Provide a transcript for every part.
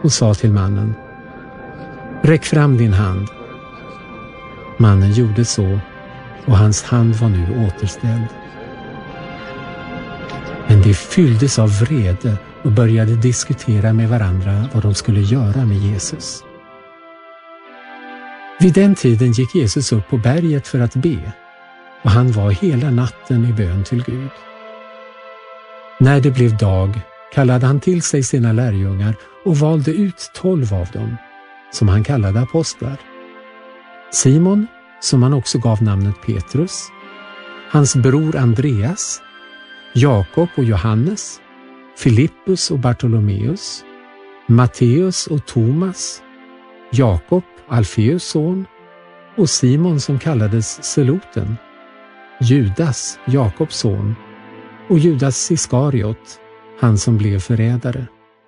och sa till mannen: räck fram din hand. Mannen gjorde så, och hans hand var nu återställd. Men de fylldes av vrede och började diskutera med varandra vad de skulle göra med Jesus. Vid den tiden gick Jesus upp på berget för att be, och han var hela natten i bön till Gud. När det blev dag kallade han till sig sina lärjungar och valde ut 12 av dem, som han kallade apostlar. Simon, som han också gav namnet Petrus, hans bror Andreas, Jakob och Johannes, Filippus och Bartolomeus, Matteus och Thomas, Jakob, Alfeus son, och Simon som kallades Zeloten, Judas, Jakobs son, och Judas Iskariot, han som blev förrädare.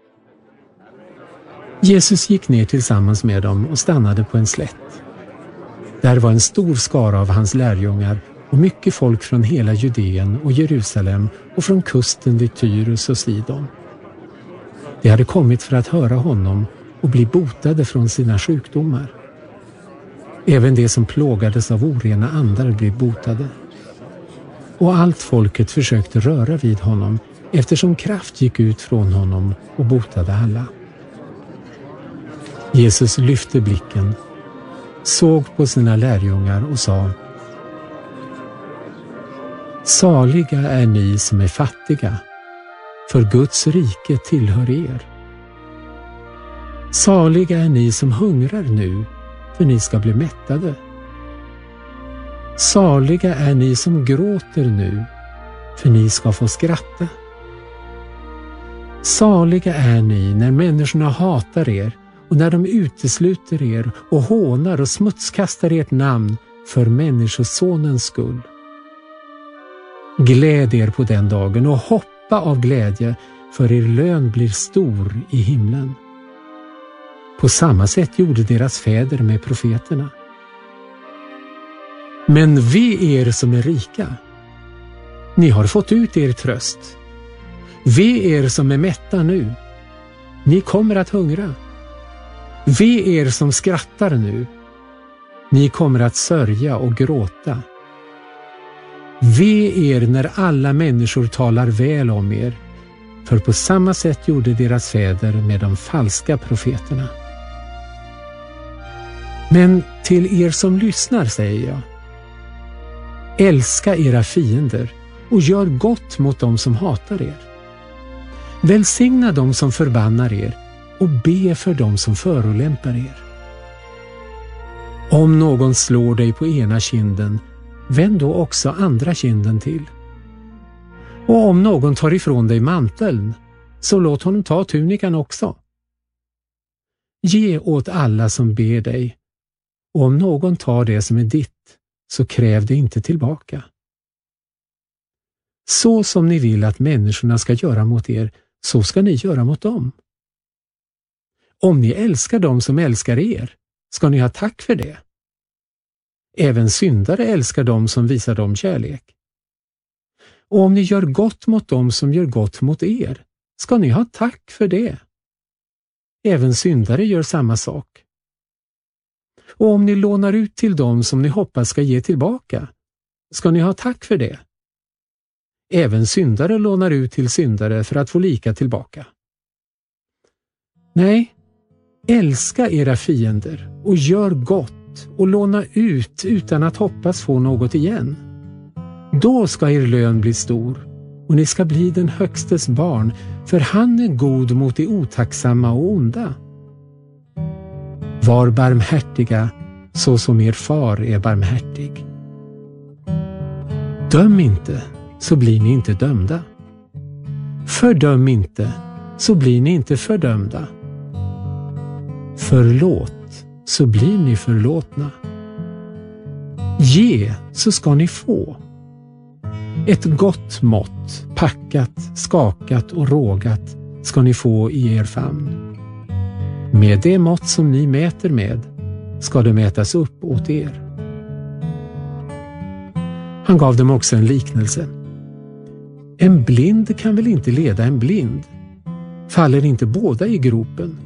Jesus gick ner tillsammans med dem och stannade på en slätt. Där var en stor skara av hans lärjungar och mycket folk från hela Judeen och Jerusalem och från kusten vid Tyrus och Sidon. De hade kommit för att höra honom och bli botade från sina sjukdomar. Även de som plågades av orena andar blev botade. Och allt folket försökte röra vid honom, eftersom kraft gick ut från honom och botade alla. Jesus lyfte blicken, såg på sina lärjungar och sa: saliga är ni som är fattiga, för Guds rike tillhör er. Saliga är ni som hungrar nu, för ni ska bli mättade. Saliga är ni som gråter nu, för ni ska få skratta. Saliga är ni när människorna hatar er och när de utesluter er och hånar och smutskastar ert namn för människosonens skull. Gläd er på den dagen och hoppa av glädje, för er lön blir stor i himlen. På samma sätt gjorde deras fäder med profeterna. Men ve er som är rika. Ni har fått ut er tröst. Ve er som är mätta nu. Ni kommer att hungra. Ve er som skrattar nu. Ni kommer att sörja och gråta. Ve er när alla människor talar väl om er, för på samma sätt gjorde deras fäder med de falska profeterna. Men till er som lyssnar säger jag: älska era fiender och gör gott mot dem som hatar er. Välsigna dem som förbannar er och be för dem som förolämpar er. Om någon slår dig på ena kinden, vänd då också andra kinden till. Och om någon tar ifrån dig manteln, så låt honom ta tunikan också. Ge åt alla som ber dig, och om någon tar det som är ditt, så kräv det inte tillbaka. Så som ni vill att människorna ska göra mot er, så ska ni göra mot dem. Om ni älskar dem som älskar er, ska ni ha tack för det. Även syndare älskar dem som visar dem kärlek. Och om ni gör gott mot dem som gör gott mot er, ska ni ha tack för det. Även syndare gör samma sak. Och om ni lånar ut till dem som ni hoppas ska ge tillbaka, ska ni ha tack för det. Även syndare lånar ut till syndare för att få lika tillbaka. Nej, älska era fiender och gör gott och låna ut utan att hoppas få något igen. Då ska er lön bli stor och ni ska bli den högstes barn, för han är god mot de otacksamma och onda. Var barmhärtiga så som er far är barmhärtig. Döm inte, så blir ni inte dömda. Fördöm inte, så blir ni inte fördömda. Förlåt, så blir ni förlåtna. Ge, så ska ni få. Ett gott mått, packat, skakat och rågat, ska ni få i er famn. Med det mått som ni mäter med ska det mätas upp åt er. Han gav dem också en liknelse. En blind kan väl inte leda en blind? Faller inte båda i gropen?